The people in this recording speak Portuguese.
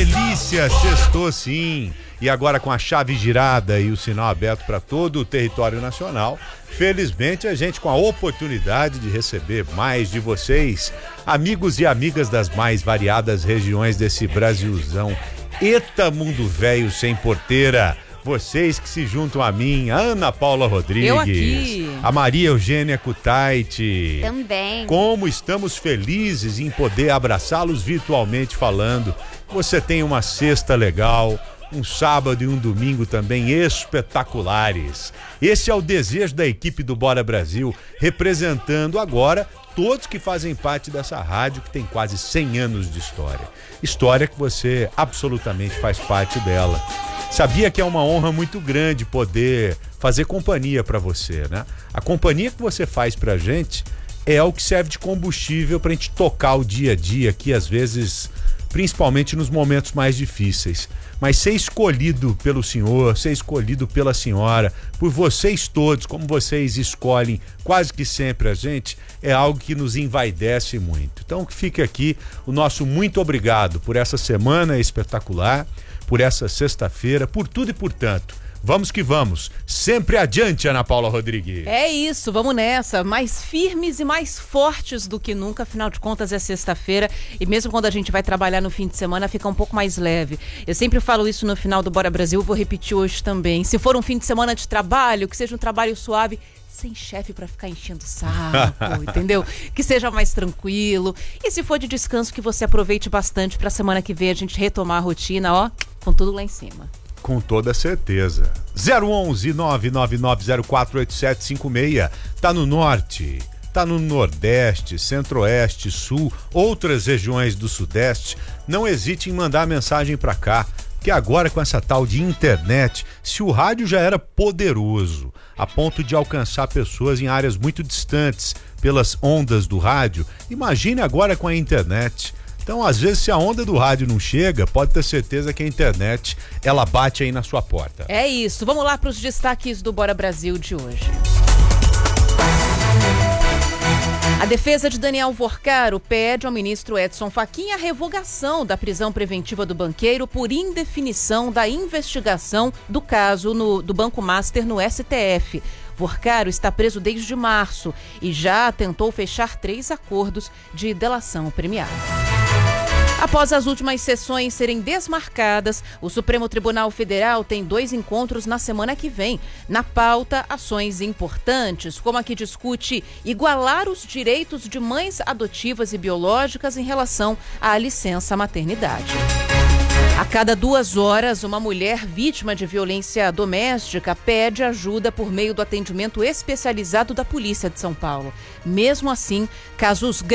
delícia, sextou sim. E agora com a chave girada e o sinal aberto para todo o território nacional, felizmente a gente com a oportunidade de receber mais de vocês, amigos e amigas das mais variadas regiões desse Brasilzão. Eita mundo velho sem porteira. Vocês que se juntam a mim, a Ana Paula Rodrigues, eu aqui, a Maria Eugênia Kutaiti. Também. Como estamos felizes em poder abraçá-los virtualmente falando. Você tem uma sexta legal, um sábado e um domingo também espetaculares. Esse é o desejo da equipe do Bora Brasil, representando agora todos que fazem parte dessa rádio que tem quase 100 anos de história. História que você absolutamente faz parte dela. Sabia que é uma honra muito grande poder fazer companhia para você, né? A companhia que você faz pra gente é o que serve de combustível pra gente tocar o dia a dia aqui, às vezes, principalmente nos momentos mais difíceis. Mas ser escolhido pelo senhor, ser escolhido pela senhora, por vocês todos, como vocês escolhem quase que sempre a gente, é algo que nos envaidece muito. Então que fique aqui o nosso muito obrigado por essa semana espetacular, por essa sexta-feira, por tudo e por tanto. Vamos que vamos, sempre adiante, Ana Paula Rodrigues. É isso, vamos nessa, mais firmes e mais fortes do que nunca, afinal de contas é sexta-feira e mesmo quando a gente vai trabalhar no fim de semana fica um pouco mais leve. Eu sempre falo isso no final do Bora Brasil, vou repetir hoje também. Se for um fim de semana de trabalho, que seja um trabalho suave, sem chefe pra ficar enchendo o saco, entendeu? Que seja mais tranquilo. E se for de descanso, que você aproveite bastante pra semana que vem a gente retomar a rotina, ó, com tudo lá em cima. Com toda certeza. 011-999048756. Tá no norte, tá no nordeste, centro-oeste, sul, outras regiões do sudeste. Não hesite em mandar mensagem pra cá, que agora com essa tal de internet, se o rádio já era poderoso, a ponto de alcançar pessoas em áreas muito distantes pelas ondas do rádio, imagine agora com a internet. Então, às vezes, se a onda do rádio não chega, pode ter certeza que a internet, ela bate aí na sua porta. É isso, vamos lá para os destaques do Bora Brasil de hoje. A defesa de Daniel Vorcaro pede ao ministro Edson Fachin a revogação da prisão preventiva do banqueiro por indefinição da investigação do caso do Banco Master no STF. Vorcaro está preso desde março e já tentou fechar 3 acordos de delação premiada. Após as últimas sessões serem desmarcadas, o Supremo Tribunal Federal tem 2 encontros na semana que vem. Na pauta, ações importantes, como a que discute igualar os direitos de mães adotivas e biológicas em relação à licença maternidade. A cada 2 horas, uma mulher vítima de violência doméstica pede ajuda por meio do atendimento especializado da Polícia de São Paulo. Mesmo assim, casos